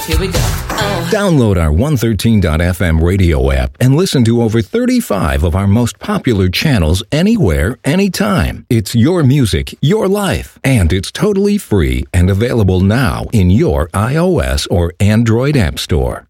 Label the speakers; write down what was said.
Speaker 1: Here we go.
Speaker 2: Download our 113.fm radio app and listen to over 35 of our most popular channels anywhere, anytime. It's your music, your life, and it's totally free and available now in your iOS or Android app store.